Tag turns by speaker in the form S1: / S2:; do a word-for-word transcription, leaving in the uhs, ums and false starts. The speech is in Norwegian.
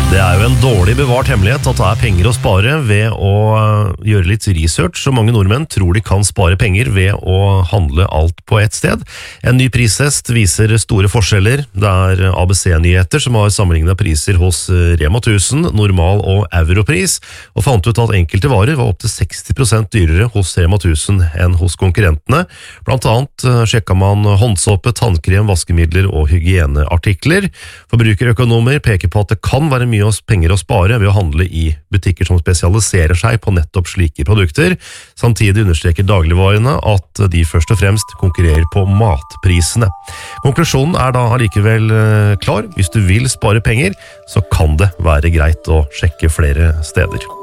S1: Det er jo en dårlig bevart hemmelighet at det er penger å spare ved å gjøre litt research, så mange nordmenn tror de kan spare penger ved å handle alt på ett sted. En ny pristest viser store forskjeller. Det er A B C-nyheter som har sammenlignet priser hos Rema tusen, normal og europris, og fant ut at enkelte varer var opp til seksti prosent dyrere hos Rema tusen enn hos konkurrentene. Blant annet sjekket man håndsåpe, tannkrem, vaskemidler og hygieneartikler. Forbrukerøkonomer peker på at det kan være mye penger å spare ved å handle i butikker som spesialiserer seg på nettopp slike produkter. Samtidig understreker dagligvarene at de først og fremst konkurrerer på matprisene. Konklusjonen er da allikevel klar. Hvis du vil spare penger, så kan det være greit å sjekke flere steder.